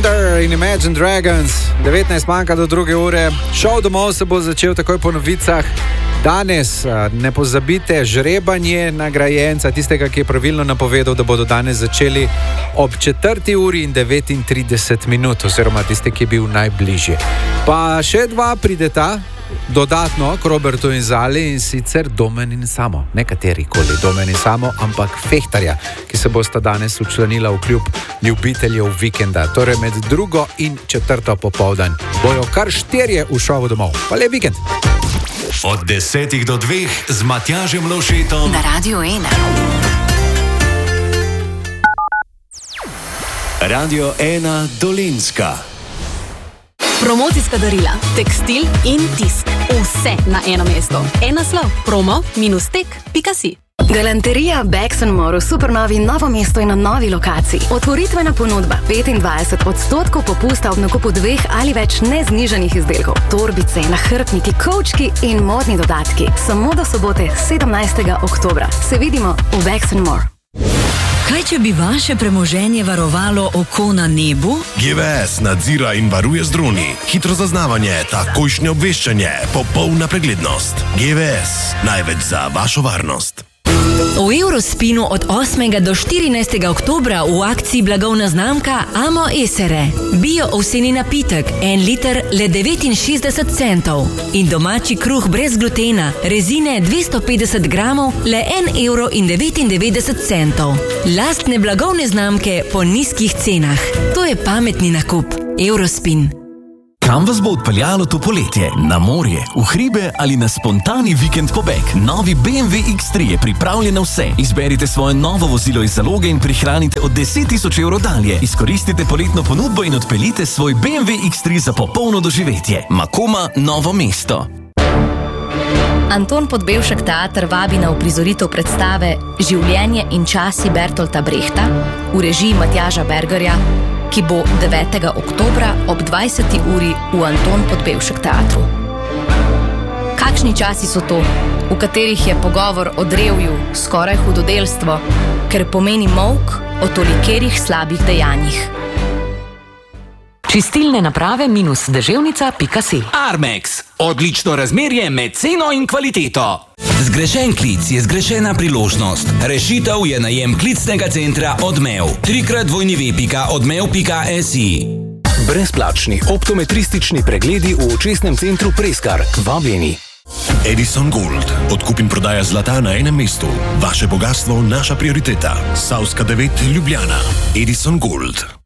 Thunder in Imagine Dragons. 19 manjka do 2. ure. Šov domov se bo začel takoj po novicah. Danes ne pozabite žrebanje nagrajenca, tistega, ki je pravilno napovedal, da bodo danes začeli ob 4. uri in 39 minut, oziroma tisti, ki je bil najbližje. Pa še dva prideta dodatno k Robertu in Zali, in sicer Domen in Samo. Nekateri koli Domen in Samo, ampak Fehtarja, ki se bosta danes učlanila v klub ljubiteljev vikenda. Torej med 2. in 4. popoldan bojo kar 4 v šovu domov. Pa lep vikend! Od 10 do 2 z Matjažem Lovšetom na Radio 1. Radio 1 Dolenjska. Promocijska darila, tekstil in tisk. Vse na eno mesto. En naslov. promo-tek.si. Galanterija Bags & More v supernovi Novo mesto in na novi lokaciji. Otvoritvena ponudba 25% popusta ob nakupu 2 ali več neznižanih izdelkov. Torbice, nahrbtniki, kovčki in modni dodatki. Samo do sobote 17. oktobra. Se vidimo v Bags & More. Kaj, če bi vaše premoženje varovalo oko na nebu? GVS nadzira in varuje z droni. Hitro zaznavanje, takojšnje obveščanje, popolna preglednost. GVS, največ za vašo varnost. V Eurospinu od 8. do 14. oktobra v akciji blagovna znamka Amo Esere. Bio ovseni napitek, 1 liter le 69 centov. In domači kruh brez glutena, rezine 250 gramov, le 1,99 €. Lastne blagovne znamke po nizkih cenah. To je pametni nakup. Eurospin. Kam vas bo odpeljalo to poletje? Na morje, v hribe ali na spontani vikend pobeg? Novi BMW X3 je pripravljen na vse. Izberite svoje novo vozilo iz zaloge in prihranite od 10 000 evrov dalje. Izkoristite poletno ponudbo in odpeljite svoj BMW X3 za popolno doživetje. Makoma, Novo mesto. Anton Podbevšek teater vabi na uprizoritev predstave Življenje in časi Bertolta Brehta v režiji Matjaža Bergerja, ki bo 9. oktobra ob 20. uri v Anton Podbevšek teatru. Kakšni časi so to, v katerih je pogovor o drevju skoraj hudodelstvo, ker pomeni molk o tolikerih slabih dejanjih. Čistilne naprave -deževnica.si. Armex. Odlično razmerje med ceno in kvaliteto. Zgrešen klic je zgrešena priložnost. Rešitev je najem klicnega centra Odmev. 3x odmev.si. Brezplačni optometristični pregledi v očesnem centru Preskar. Vabljeni. Edison Gold. Odkup in prodaja zlata na enem mestu. Vaše bogastvo, naša prioriteta. Savska 9, Ljubljana. Edison Gold.